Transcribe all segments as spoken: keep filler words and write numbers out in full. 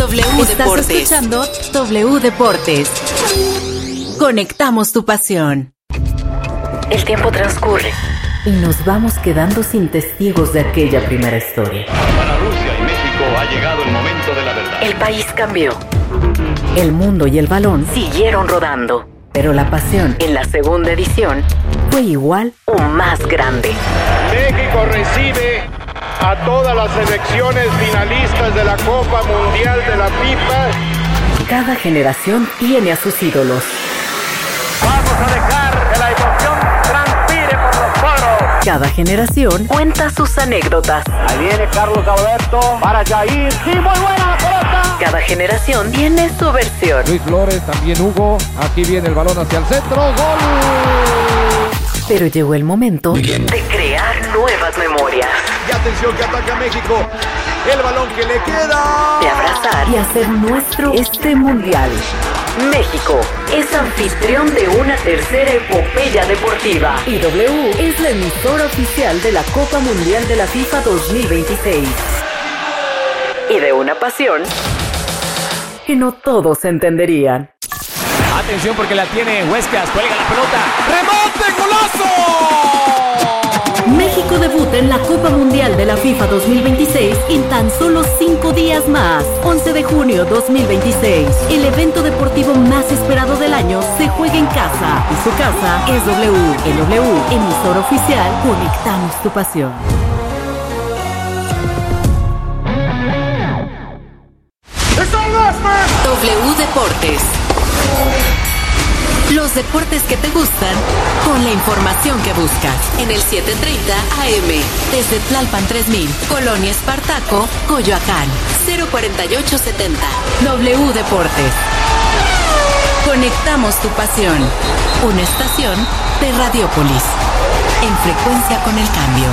W Estás Deportes. escuchando W Deportes. Conectamos tu pasión. El tiempo transcurre Y nos vamos quedando sin testigos de aquella primera historia. Para Rusia y México ha llegado el momento de la verdad. El país cambió. El mundo y el balón, Siguieron rodando. pero la pasión En la segunda edición, fue igual. o más grande. México recibe a todas las selecciones finalistas de la Copa Mundial de la FIFA. Cada generación tiene a sus ídolos. Vamos a dejar que la emoción transpire por los poros. Cada generación Cuenta sus anécdotas. Ahí viene Carlos Alberto para Jair. Sí, muy buena la pelota. Cada generación tiene su versión. Luis Flores, también Hugo. Aquí viene el balón hacia el centro. ¡Gol! Pero llegó el momento De crear nuevas memorias. Y atención que ataca México. El balón que le queda. De abrazar. y hacer nuestro este mundial. México es anfitrión de una tercera epopeya deportiva. Y W es la emisora oficial de la Copa Mundial de la FIFA dos mil veintiséis. Y de una pasión Que no todos entenderían. Atención porque la tiene Huescas. Cuelga la pelota. ¡Remonte! ¡Golazo! México debuta en la Copa Mundial de la FIFA dos mil veintiséis en tan solo cinco días más. once de junio dos mil veintiséis. El evento deportivo más esperado del año se juega en casa. Y su casa es W. En W, emisora oficial, conectamos tu pasión. W Deportes. Los deportes que te gustan con la información que buscas. En el siete treinta A M. Desde Tlalpan tres mil, Colonia Espartaco, Coyoacán. cero cuarenta y ocho setenta. W Deportes. Conectamos tu pasión. Una estación de Radiópolis. En frecuencia con el cambio.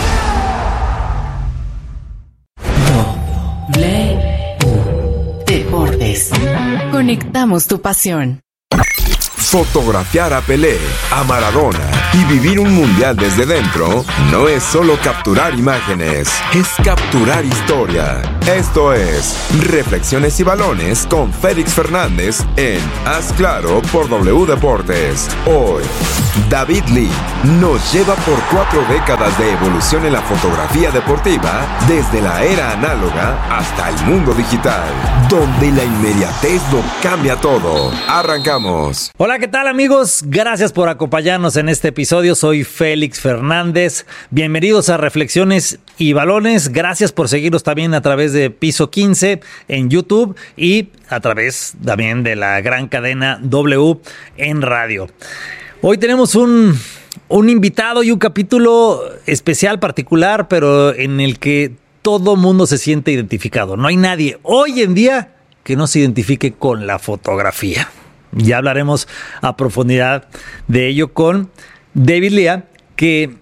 W Deportes. Conectamos tu pasión. Fotografiar a Pelé, a Maradona y vivir un mundial desde dentro no es solo capturar imágenes, es capturar historia. Esto es Reflexiones y Balones con Félix Fernández en Haz Claro por W Deportes. Hoy, David Lee nos lleva por cuatro décadas de evolución en la fotografía deportiva, desde la era análoga hasta el mundo digital, donde la inmediatez lo cambia todo. Arrancamos. Hola, ¿qué tal, amigos? Gracias por acompañarnos en este episodio. Soy Félix Fernández. Bienvenidos a Reflexiones y Balones. Gracias por seguirnos también a través de Piso quince en YouTube y a través también de la gran cadena W en radio. Hoy tenemos un, un invitado y un capítulo especial, particular, pero en el que todo mundo se siente identificado. No hay nadie hoy en día que no se identifique con la fotografía. Ya hablaremos a profundidad de ello con David Lea, que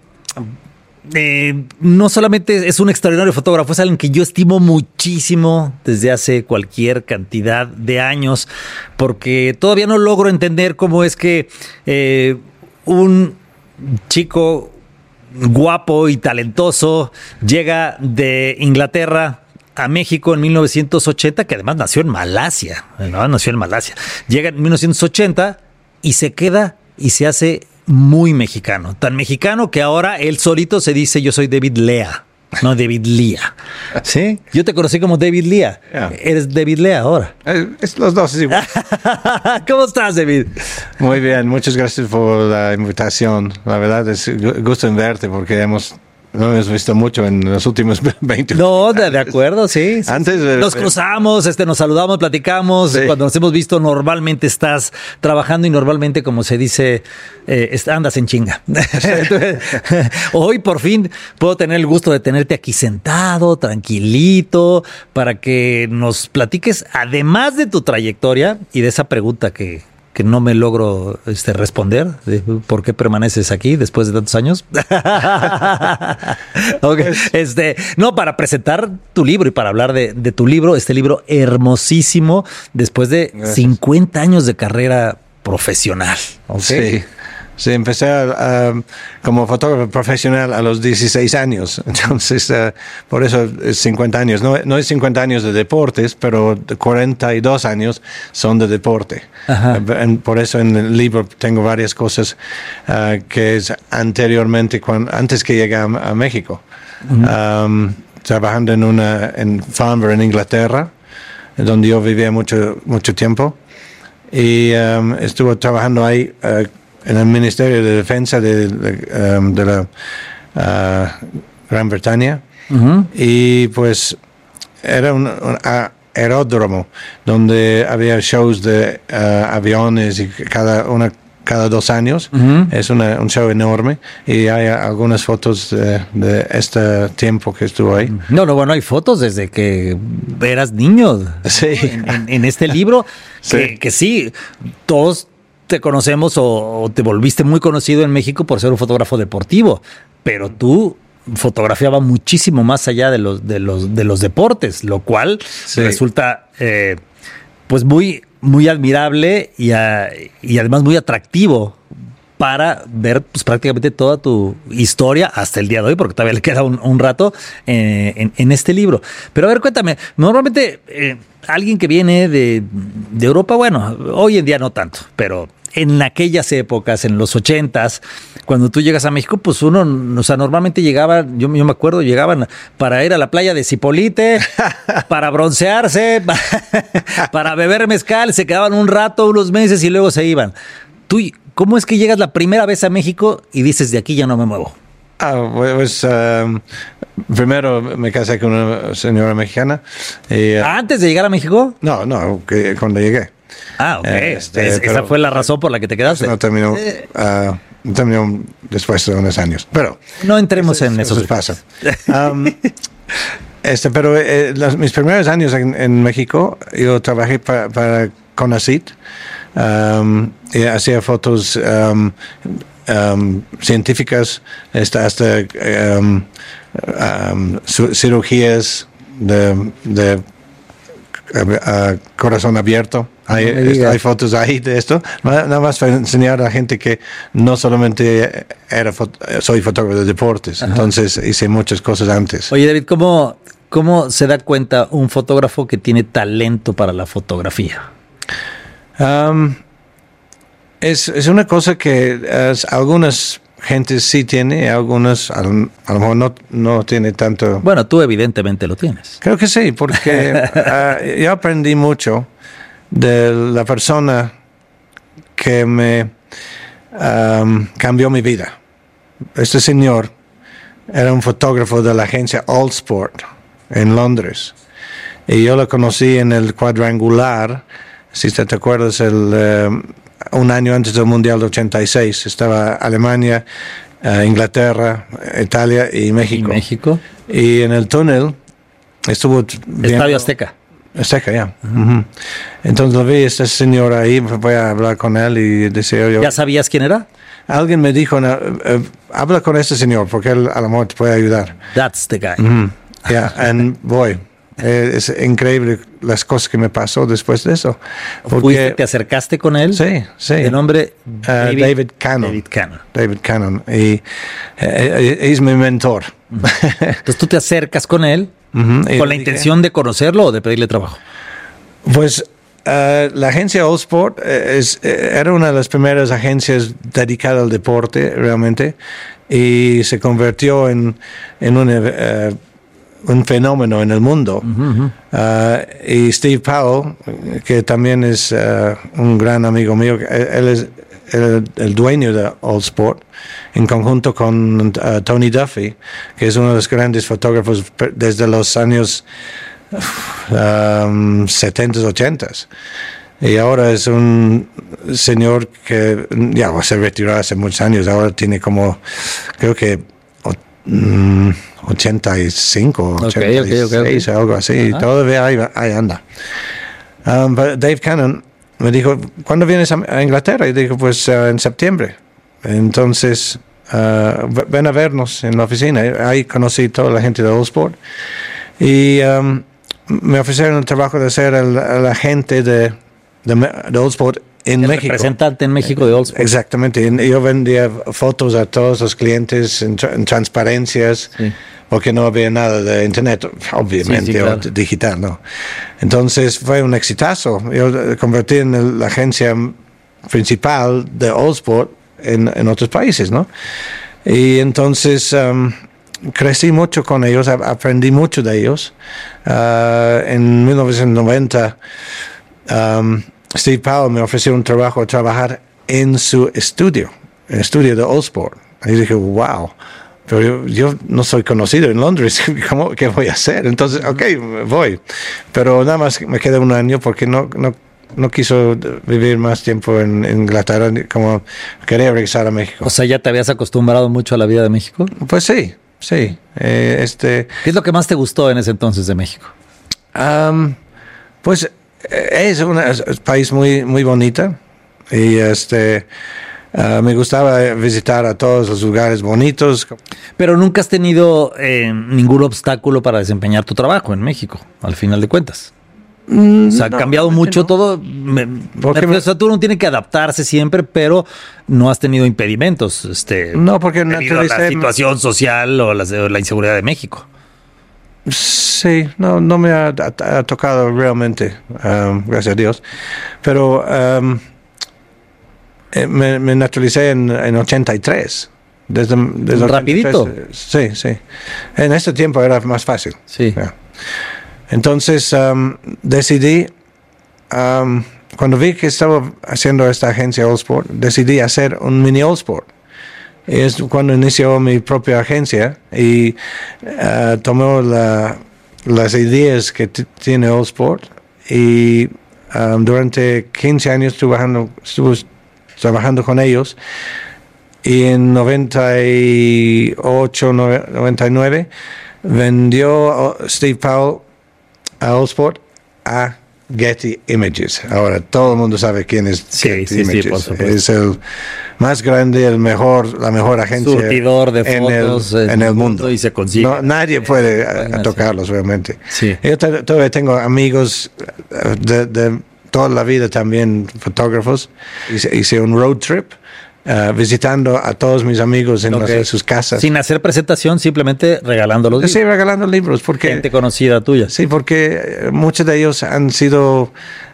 eh, no solamente es un extraordinario fotógrafo, es alguien que yo estimo muchísimo desde hace cualquier cantidad de años, porque todavía no logro entender cómo es que eh, un chico guapo y talentoso llega de Inglaterra a México en mil novecientos ochenta, que además nació en Malasia, ¿no? Nació en Malasia. Llega en mil novecientos ochenta y se queda y se hace muy mexicano. Tan mexicano que ahora él solito se dice: yo soy David Lea, no David Lea. ¿Sí? Yo te conocí como David Lea. Yeah. Eres David Lea ahora. Eh, es los dos es igual. ¿Cómo estás, David? Muy bien, muchas gracias por la invitación. La verdad es gusto en verte porque hemos... No hemos visto mucho en los últimos veinte No, de, de acuerdo, sí. sí Antes sí. De, nos cruzamos, este, nos saludamos, platicamos. Sí. Cuando nos hemos visto, normalmente estás trabajando y normalmente, como se dice, eh, andas en chinga. Hoy, por fin, puedo tener el gusto de tenerte aquí sentado, tranquilito, para que nos platiques, además de tu trayectoria y de esa pregunta que... que no me logro este, responder de por qué permaneces aquí después de tantos años. Okay. Este, no, para presentar tu libro y para hablar de, de tu libro, este libro hermosísimo después de Gracias. cincuenta años de carrera profesional. Okay. Sí. Sí, empecé a, a, como fotógrafo profesional a los dieciséis años. Entonces, uh, por eso es cincuenta años. No, no es cincuenta años de deportes, pero cuarenta y dos años son de deporte. Uh, por eso en el libro tengo varias cosas uh, que es anteriormente, cuando, antes que llegué a, a México. Uh-huh. Um, trabajando en una en Farnborough, en Inglaterra, donde yo vivía mucho, mucho tiempo. Y um, estuve trabajando ahí uh, en el Ministerio de Defensa de, de, um, de la uh, Gran Bretaña. Uh-huh. Y pues era un, un aeródromo donde había shows de uh, aviones y cada una cada dos años. Uh-huh. Es una, un show enorme y hay algunas fotos de, de este tiempo que estuvo ahí. No, no, bueno, hay fotos desde que eras niño. Sí. En, en, en este libro, sí. Que, que sí, todos te conocemos o, o te volviste muy conocido en México por ser un fotógrafo deportivo, pero tú fotografiabas muchísimo más allá de los, de los, de los deportes, lo cual sí. resulta eh, pues muy... muy admirable y, a, y además muy atractivo para ver pues, prácticamente toda tu historia hasta el día de hoy, porque todavía le queda un, un rato eh, en, en este libro. Pero a ver, cuéntame, normalmente eh, alguien que viene de, de Europa, bueno, hoy en día no tanto, pero en aquellas épocas, en los ochentas, cuando tú llegas a México, pues uno, o sea, normalmente llegaba, yo, yo me acuerdo, llegaban para ir a la playa de Zipolite, para broncearse, para beber mezcal, se quedaban un rato, unos meses y luego se iban. Tú, ¿cómo es que llegas la primera vez a México y dices, de aquí ya no me muevo? Ah, pues um, primero me casé con una señora mexicana. Y, uh, ¿Antes de llegar a México? No, no, que cuando llegué. Ah, ok. Este, es, esa fue la razón por la que te quedaste. No terminó, eh. uh, no terminó después de unos años. Pero no entremos eso, en eso. Eso pasa. Um, este, pero eh, los, mis primeros años en, en México, yo trabajé para, para CONACYT um, y hacía fotos um, um, científicas, hasta, hasta um, um, cirugías de, de uh, corazón abierto. Hay, no hay fotos ahí de esto, nada más para enseñar a la gente que no solamente era foto, soy fotógrafo de deportes. Ajá. Entonces hice muchas cosas antes. Oye, David, ¿cómo, ¿cómo se da cuenta un fotógrafo que tiene talento para la fotografía? Um, es, es una cosa que uh, algunas gentes sí tiene, algunas a lo, a lo mejor no, no tiene tanto. Bueno, tú evidentemente lo tienes. Creo que sí, porque uh, yo aprendí mucho de la persona que me um, cambió mi vida. Este señor era un fotógrafo de la agencia Allsport en Londres y yo lo conocí en el Cuadrangular, si te acuerdas, el, uh, un año antes del Mundial de ochenta y seis. Estaba Alemania, uh, Inglaterra, Italia y México. ¿Y México? Y en el túnel estuvo viendo, Estadio Azteca. Azteca, ya. Yeah. Uh-huh. Entonces lo vi, este señor ahí, voy a hablar con él y decía yo... ¿Ya sabías quién era? Alguien me dijo, no, uh, habla con este señor porque él a lo mejor te puede ayudar. That's the guy. Uh-huh. Yeah, and boy, eh, es increíble las cosas que me pasó después de eso. Porque, ¿te acercaste con él? Sí, sí. De nombre David, uh, David Cannon. David Cannon. David Cannon. Y eh, es mi mentor. Uh-huh. Entonces tú te acercas con él. Uh-huh. ¿Con la intención dije, de conocerlo o de pedirle trabajo? Pues uh, la agencia Allsport eh, es, eh, era una de las primeras agencias dedicadas al deporte realmente y se convirtió en, en un, uh, un fenómeno en el mundo. Uh-huh. Uh, y Steve Powell, que también es uh, un gran amigo mío, él es el, el dueño de Allsport, en conjunto con uh, Tony Duffy, que es uno de los grandes fotógrafos desde los años um, setenta, ochenta. Y ahora es un señor que ya se retiró hace muchos años, ahora tiene como, creo que um, ochenta y cinco, okay, ochenta y seis, okay, okay, okay. algo así, uh-huh. Y todavía ahí, ahí anda. Um, Dave Cannon me dijo, ¿cuándo vienes a Inglaterra? Y dijo, pues uh, en septiembre. Entonces, uh, ven a vernos en la oficina. Ahí conocí toda la gente de Allsport. Y um, me ofrecieron el trabajo de ser el, el agente de, de, de Allsport en el México. Representante en México de All Sport. Exactamente. Yo vendía fotos a todos los clientes en, tra- en transparencias, sí. porque no había nada de internet, obviamente, sí, sí, claro. o digital, ¿no? Entonces fue un exitazo. Yo convertí en el, la agencia principal de All Sport en, en otros países, ¿no? Y entonces um, crecí mucho con ellos, aprendí mucho de ellos. Uh, en mil novecientos noventa, um, Steve Powell me ofreció un trabajo a trabajar en su estudio, en el estudio de All Sport. Y dije, wow, pero yo, yo no soy conocido en Londres, ¿cómo, ¿qué voy a hacer? Entonces, ok, voy. Pero nada más me quedé un año porque no, no, no quiso vivir más tiempo en, en Inglaterra, como quería regresar a México. O sea, ¿ya te habías acostumbrado mucho a la vida de México? Pues sí, sí. Eh, este, ¿Qué es lo que más te gustó en ese entonces de México? Um, pues es un país muy muy bonito y este uh, me gustaba visitar a todos los lugares bonitos. Pero nunca has tenido eh, ningún obstáculo para desempeñar tu trabajo en México, al final de cuentas. Mm, o sea, no, ha cambiado mucho no. todo. Me, me, me... O sea, tú no tienes que adaptarse siempre, pero no has tenido impedimentos. Este, no, porque debido a la situación social o la, la inseguridad de México. Sí, no, no me ha, ha, ha tocado realmente, um, gracias a Dios. Pero um, me, me naturalicé en, en ochenta y tres. Desde, desde rapidito. ochenta y tres, sí, sí. En ese tiempo era más fácil. Sí. Yeah. Entonces um, decidí, um, cuando vi que estaba haciendo esta agencia All Sport, decidí hacer un mini All Sport. Es cuando inició mi propia agencia y uh, tomó la, las ideas que t- tiene All Sport y um, durante quince años estuve trabajando, estuve trabajando con ellos y en noventa y ocho, noventa y nueve vendió Steve Powell a All Sport a Getty Images. Ahora todo el mundo sabe quién es sí, Getty sí, Images. Sí, es el más grande, el mejor, la mejor agencia surtidor de en, fotos el, en el mundo. Y se consigue. No, nadie puede a, a tocarlos realmente. Sí. Yo t- todavía tengo amigos de, de toda la vida también, fotógrafos. Hice, hice un road trip. Uh, visitando a todos mis amigos en, okay. las, en sus casas. Sin hacer presentación, simplemente regalando los libros. Sí, regalando libros. Porque, gente conocida tuya. Sí, porque muchos de ellos han sido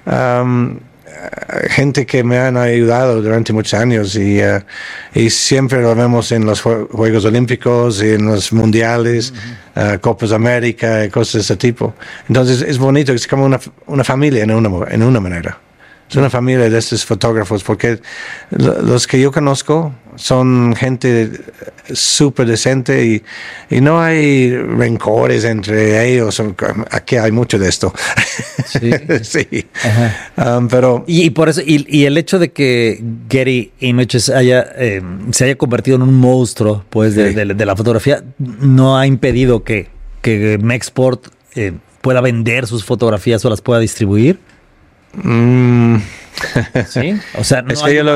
um, gente que me han ayudado durante muchos años y, uh, y siempre lo vemos en los Juegos Olímpicos y en los Mundiales, uh-huh. uh, Copas América y cosas de ese tipo. Entonces es bonito, es como una, una familia en una, en una manera. Es una familia de estos fotógrafos porque los que yo conozco son gente súper decente y, y no hay rencores entre ellos. Aquí hay mucho de esto. Sí. Sí. Um, pero y, y por eso y, y el hecho de que Getty Images haya eh, se haya convertido en un monstruo, pues, de, sí. de, de la fotografía, no ha impedido que que Mexport eh, pueda vender sus fotografías o las pueda distribuir. Mm. Sí, o sea, no es que yo lo,